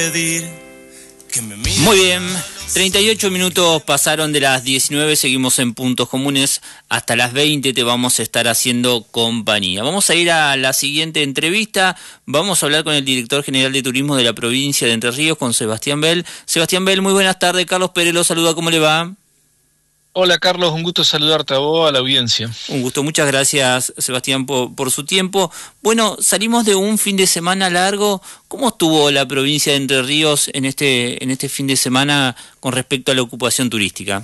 Muy bien, 38 minutos pasaron de las 19, seguimos en Puntos Comunes, hasta las 20 te vamos a estar haciendo compañía. Vamos a ir a la siguiente entrevista, vamos a hablar con el director general de turismo de la provincia de Entre Ríos, con Sebastián Bell. Sebastián Bell, muy buenas tardes, Carlos Pérez lo saluda, ¿cómo le va? Hola Carlos, un gusto saludarte a vos, a la audiencia. Un gusto, muchas gracias Sebastián por su tiempo. Bueno, salimos de un fin de semana largo. ¿Cómo estuvo la provincia de Entre Ríos en este fin de semana con respecto a la ocupación turística?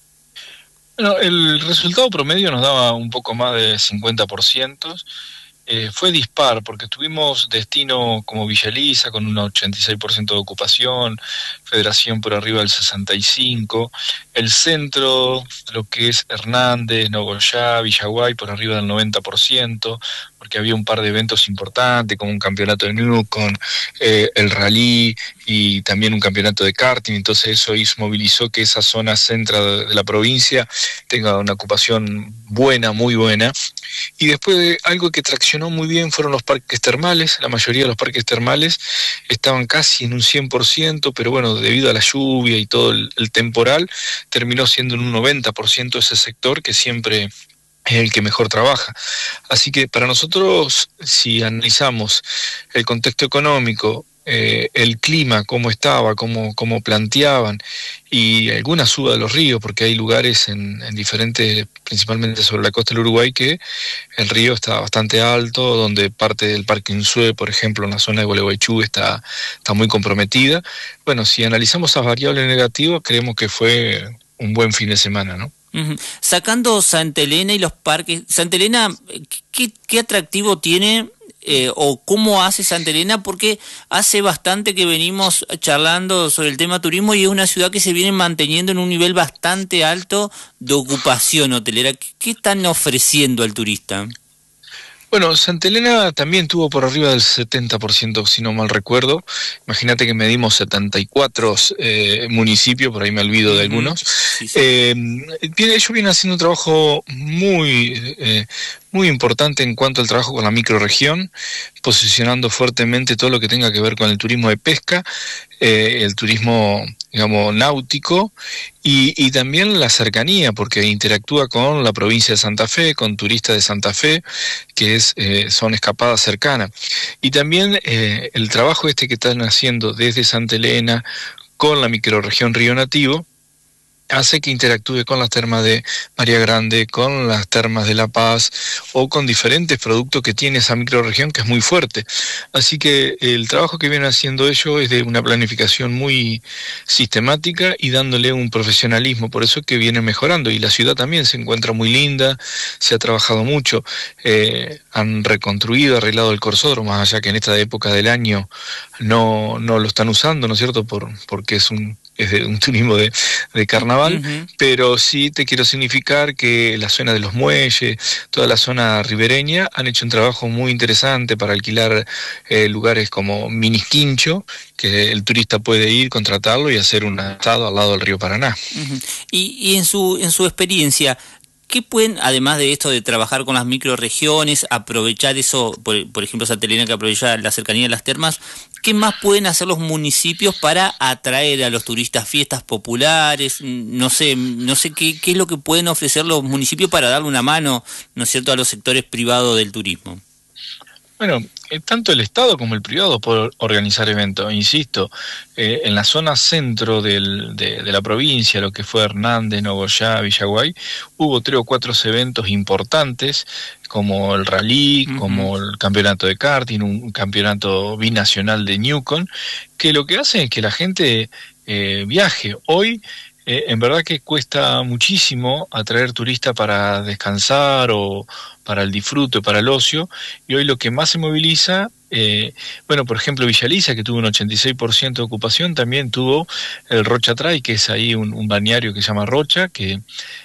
Bueno, el resultado promedio nos daba un poco más de 50%. Fue dispar porque tuvimos destino como Villa Elisa con un 86% de ocupación, Federación por arriba del 65%, el centro, lo que es Hernández, Nogoyá, Villaguay por arriba del 90%, porque había un par de eventos importantes como un campeonato de Newcon, el rally y también un campeonato de karting, entonces eso movilizó que esa zona central de la provincia tenga una ocupación buena, muy buena. Y después algo que traccionó muy bien fueron los parques termales. La mayoría de los parques termales estaban casi en un 100%, pero bueno, debido a la lluvia y todo el temporal, terminó siendo en un 90% ese sector que siempre es el que mejor trabaja. Así que para nosotros, si analizamos el contexto económico, el clima, cómo estaba, cómo planteaban, y alguna suba de los ríos, porque hay lugares en diferentes, principalmente sobre la costa del Uruguay, que el río está bastante alto, donde parte del Parque Insue, por ejemplo, en la zona de Gualeguaychú, está muy comprometida. Bueno, si analizamos esas variables negativas, creemos que fue un buen fin de semana, ¿no? Uh-huh. Sacando Santa Elena y los parques, Santa Elena, ¿qué atractivo tiene o cómo hace Santa Elena? Porque hace bastante que venimos charlando sobre el tema turismo y es una ciudad que se viene manteniendo en un nivel bastante alto de ocupación hotelera. ¿Qué están ofreciendo al turista? Bueno, Santa Elena también tuvo por arriba del 70%, si no mal recuerdo. Imagínate que medimos 74 municipios, por ahí me olvido de algunos. Sí, sí. Ellos vienen haciendo un trabajo muy importante en cuanto al trabajo con la microrregión, posicionando fuertemente todo lo que tenga que ver con el turismo de pesca, el turismo, digamos, náutico, y también la cercanía, porque interactúa con la provincia de Santa Fe, con turistas de Santa Fe, que son escapadas cercanas. Y también el trabajo que están haciendo desde Santa Elena con la microrregión Río Nativo, hace que interactúe con las termas de María Grande, con las termas de La Paz o con diferentes productos que tiene esa microrregión que es muy fuerte. Así que el trabajo que vienen haciendo ellos es de una planificación muy sistemática y dándole un profesionalismo, por eso es que viene mejorando. Y la ciudad también se encuentra muy linda, se ha trabajado mucho, han reconstruido, arreglado el Corsódromo, más allá que en esta época del año no lo están usando, ¿no es cierto? Porque es un turismo de carnaval, uh-huh. Pero sí te quiero significar que la zona de los muelles, toda la zona ribereña, han hecho un trabajo muy interesante para alquilar lugares como Minisquincho, que el turista puede ir, contratarlo y hacer un asado al lado del río Paraná. Uh-huh. Y en su experiencia, ¿qué pueden, además de esto de trabajar con las microregiones, aprovechar eso, por ejemplo Santa Elena que aprovecha la cercanía de las termas, qué más pueden hacer los municipios para atraer a los turistas, fiestas populares? No sé qué es lo que pueden ofrecer los municipios para darle una mano, ¿no es cierto?, a los sectores privados del turismo. Bueno, tanto el Estado como el privado pueden organizar eventos, insisto, en la zona centro de la provincia, lo que fue Hernández, Nogoyá, Villaguay, hubo 3 o 4 eventos importantes, como el rally, uh-huh. Como el campeonato de karting, un campeonato binacional de Newcon, que lo que hace es que la gente viaje. Hoy en verdad que cuesta muchísimo atraer turistas para descansar o para el disfrute, para el ocio, y hoy lo que más se moviliza, bueno, por ejemplo Villa Elisa, que tuvo un 86% de ocupación, también tuvo el Rocha Trail, que es ahí un balneario que se llama Rocha, que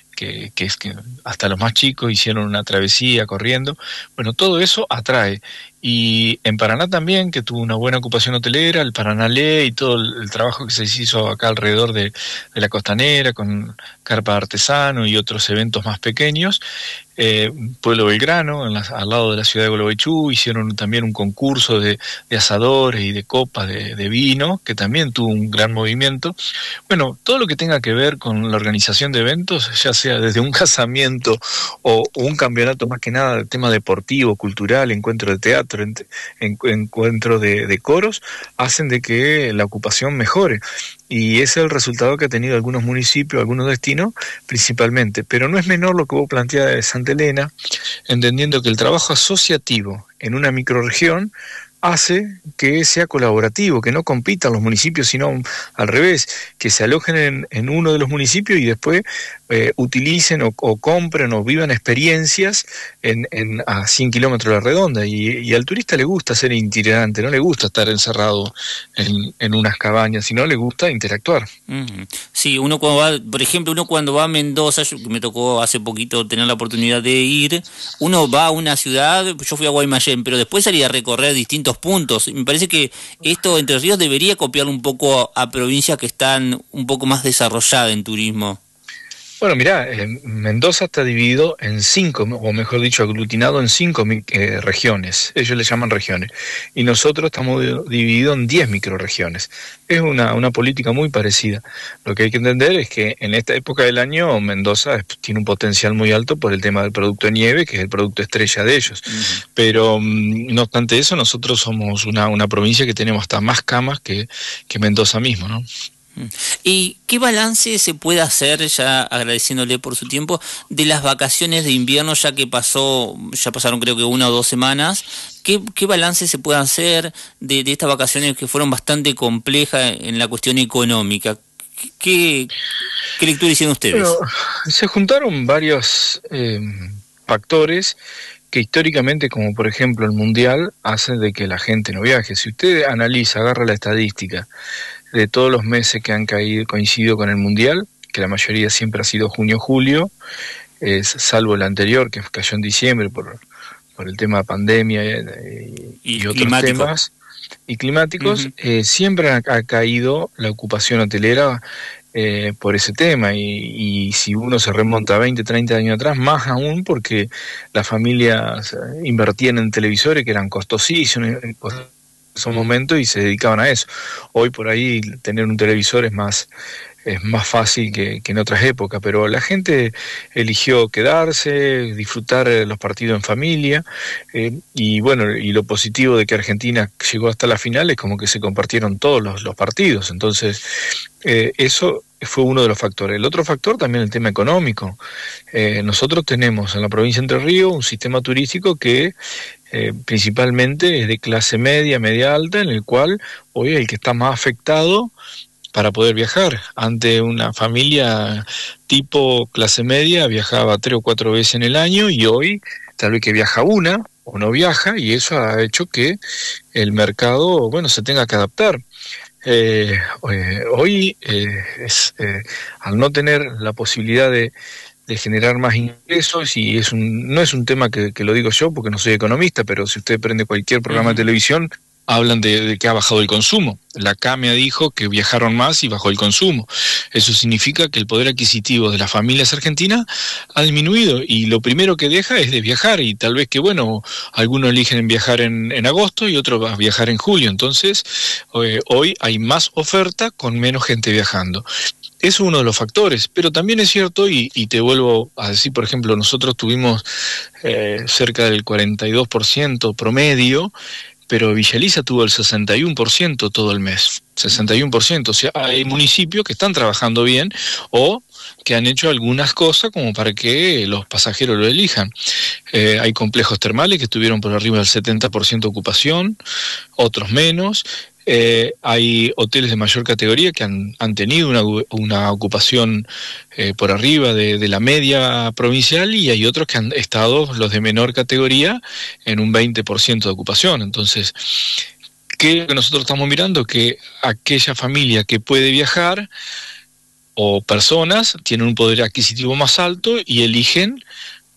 es que hasta los más chicos hicieron una travesía corriendo. Bueno, todo eso atrae. Y en Paraná también, que tuvo una buena ocupación hotelera, el Paranalé y todo el trabajo que se hizo acá alrededor de la costanera, con carpa de artesano y otros eventos más pequeños, Pueblo Belgrano, al lado de la ciudad de Gualeguaychú, hicieron también un concurso de asadores y de copas de vino, que también tuvo un gran movimiento. Bueno, todo lo que tenga que ver con la organización de eventos, ya sea desde un casamiento o un campeonato, más que nada, tema deportivo, cultural, encuentro de teatro, encuentro de coros, hacen de que la ocupación mejore. Y ese es el resultado que ha tenido algunos municipios, algunos destinos, principalmente. Pero no es menor lo que vos planteás de Santa Elena, entendiendo que el trabajo asociativo en una microrregión hace que sea colaborativo, que no compitan los municipios, sino al revés, que se alojen en uno de los municipios y después utilicen o compren o vivan experiencias a 100 kilómetros de la redonda. Y al turista le gusta ser itinerante, no le gusta estar encerrado en unas cabañas, sino le gusta interactuar. Sí, uno cuando va, por ejemplo, uno cuando va a Mendoza, me tocó hace poquito tener la oportunidad de ir, uno va a una ciudad, yo fui a Guaymallén, pero después salí a recorrer distintos puntos. Me parece que esto Entre Ríos debería copiar un poco a provincias que están un poco más desarrolladas en turismo. Bueno, mirá, Mendoza está dividido en 5, o mejor dicho, aglutinado en 5 regiones. Ellos le llaman regiones. Y nosotros estamos divididos en 10 microrregiones. Es una política muy parecida. Lo que hay que entender es que en esta época del año Mendoza tiene un potencial muy alto por el tema del producto de nieve, que es el producto estrella de ellos. Pero no obstante eso, nosotros somos una provincia que tenemos hasta más camas que Mendoza mismo, ¿no? ¿Y qué balance se puede hacer, ya agradeciéndole por su tiempo, de las vacaciones de invierno, ya pasaron creo que 1 o 2 semanas? ¿Qué balance se puede hacer de estas vacaciones que fueron bastante complejas en la cuestión económica? ¿Qué lectura hicieron ustedes? Bueno, se juntaron varios factores que históricamente, como por ejemplo el Mundial, hacen de que la gente no viaje. Si usted analiza, agarra la estadística de todos los meses que han coincidido con el Mundial, que la mayoría siempre ha sido junio-julio, salvo el anterior, que cayó en diciembre por el tema de pandemia y otros temas y climáticos, siempre ha caído la ocupación hotelera por ese tema, y si uno se remonta 20, 30 años atrás, más aún, porque las familias invertían en televisores que eran costosísimos esos momentos y se dedicaban a eso. Hoy por ahí tener un televisor es más fácil que en otras épocas, pero la gente eligió quedarse, disfrutar los partidos en familia, y bueno, y lo positivo de que Argentina llegó hasta la final es como que se compartieron todos los partidos. Entonces eso fue uno de los factores. El otro factor también el tema económico. Nosotros tenemos en la provincia de Entre Ríos un sistema turístico que principalmente es de clase media, media alta, en el cual hoy el que está más afectado para poder viajar. Ante una familia tipo clase media viajaba 3 o 4 veces en el año, y hoy tal vez que viaja una o no viaja, y eso ha hecho que el mercado, bueno, se tenga que adaptar. Hoy al no tener la posibilidad de generar más ingresos, y no es un tema que lo digo yo porque no soy economista, pero si usted prende cualquier programa de televisión, hablan de que ha bajado el consumo. La CAMEA dijo que viajaron más y bajó el consumo. Eso significa que el poder adquisitivo de las familias argentinas ha disminuido, y lo primero que deja es de viajar, y tal vez que, bueno, algunos eligen viajar en agosto y otros van a viajar en julio. Entonces, hoy hay más oferta con menos gente viajando. Es uno de los factores, pero también es cierto, y te vuelvo a decir, por ejemplo, nosotros tuvimos cerca del 42% promedio, pero Villa Elisa tuvo el 61% todo el mes, 61%, o sea, hay municipios que están trabajando bien o que han hecho algunas cosas como para que los pasajeros lo elijan. Hay complejos termales que estuvieron por arriba del 70% de ocupación, otros menos. Hay hoteles de mayor categoría que han tenido una ocupación por arriba de la media provincial, y hay otros que han estado, los de menor categoría, en un 20% de ocupación. Entonces, ¿qué es lo que nosotros estamos mirando? Que aquella familia que puede viajar o personas tienen un poder adquisitivo más alto y eligen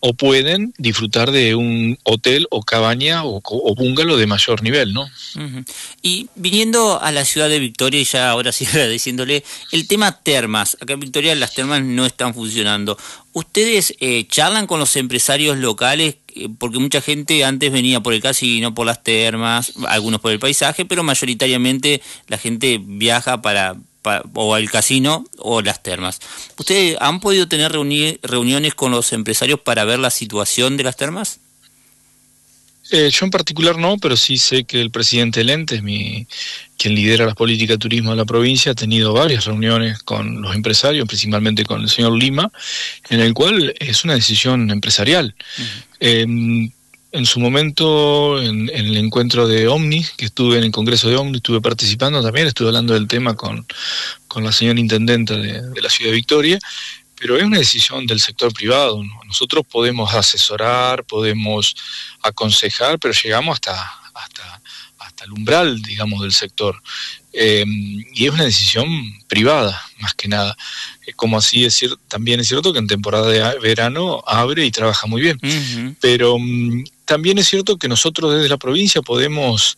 o pueden disfrutar de un hotel o cabaña o bungalow de mayor nivel, ¿no? Uh-huh. Y viniendo a la ciudad de Victoria, y ya ahora sí agradeciéndole, el tema termas. Acá en Victoria las termas no están funcionando. ¿Ustedes charlan con los empresarios locales? Porque mucha gente antes venía por el casino, por las termas, algunos por el paisaje, pero mayoritariamente la gente viaja o al casino o las termas. ¿Ustedes han podido tener reuniones con los empresarios para ver la situación de las termas? Yo en particular no, pero sí sé que el presidente Lentes, quien lidera las políticas de turismo de la provincia, ha tenido varias reuniones con los empresarios, principalmente con el señor Lima, en el cual es una decisión empresarial. Uh-huh. En su momento, en el encuentro de Omni, que estuve en el Congreso de Omni, estuve participando también, estuve hablando del tema con la señora intendenta de la ciudad de Victoria, pero es una decisión del sector privado, ¿no? Nosotros podemos asesorar, podemos aconsejar, pero llegamos hasta el umbral, digamos, del sector. Y es una decisión privada, más que nada. Como así decir, también es cierto que en temporada de verano abre y trabaja muy bien. Uh-huh. Pero también es cierto que nosotros desde la provincia podemos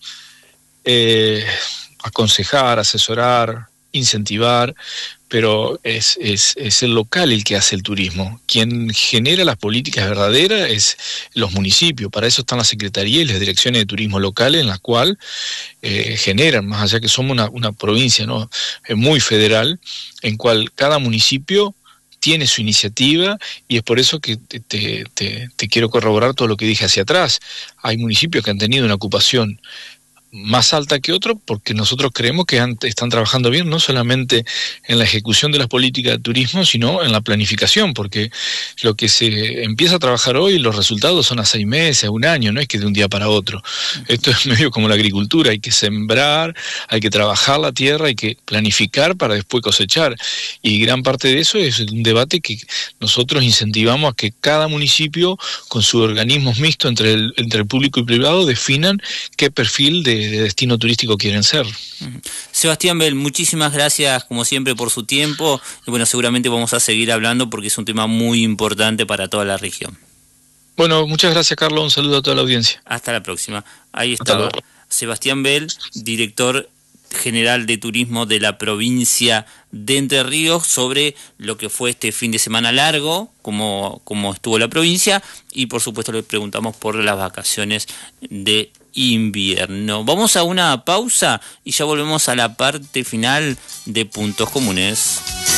aconsejar, asesorar, incentivar, pero es el local el que hace el turismo. Quien genera las políticas verdaderas es los municipios. Para eso están las secretarías y las direcciones de turismo locales, en las cuales generan, más allá que somos una provincia, ¿no?, muy federal, en cual cada municipio tiene su iniciativa, y es por eso que te quiero corroborar todo lo que dije hacia atrás. Hay municipios que han tenido una ocupación más alta que otro, porque nosotros creemos que están trabajando bien, no solamente en la ejecución de las políticas de turismo, sino en la planificación, porque lo que se empieza a trabajar hoy, los resultados son a 6 meses, a 1 año, no es que de un día para otro. Esto es medio como la agricultura, hay que sembrar, hay que trabajar la tierra, hay que planificar para después cosechar, y gran parte de eso es un debate que nosotros incentivamos a que cada municipio, con sus organismos mixtos entre el público y privado, definan qué perfil de destino turístico quieren ser. Sebastián Bell, muchísimas gracias como siempre por su tiempo, y bueno, seguramente vamos a seguir hablando porque es un tema muy importante para toda la región. Bueno, muchas gracias, Carlos, un saludo a toda la audiencia. Hasta la próxima. Ahí estaba Sebastián Bell, director general de turismo de la provincia de Entre Ríos, sobre lo que fue este fin de semana largo, cómo estuvo la provincia, y por supuesto le preguntamos por las vacaciones de invierno. Vamos a una pausa y ya volvemos a la parte final de Puntos Comunes.